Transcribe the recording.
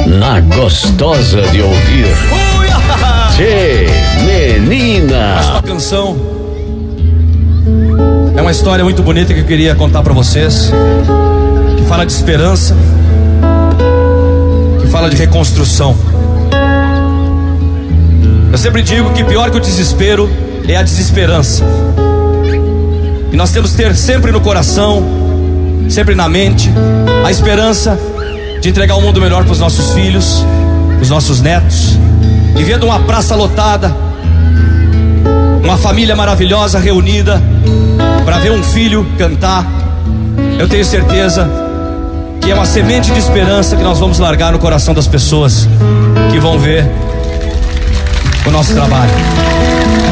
na gostosa de ouvir. Tchê, menina. Essa canção é uma história muito bonita que eu queria contar pra vocês, que fala de esperança, que fala de reconstrução. Eu sempre digo que pior que o desespero é a desesperança. E nós temos que ter sempre no coração, sempre na mente, a esperança de entregar um mundo melhor para os nossos filhos, os nossos netos. E vendo uma praça lotada, uma família maravilhosa reunida para ver um filho cantar, eu tenho certeza que é uma semente de esperança que nós vamos largar no coração das pessoas que vão ver o nosso trabalho.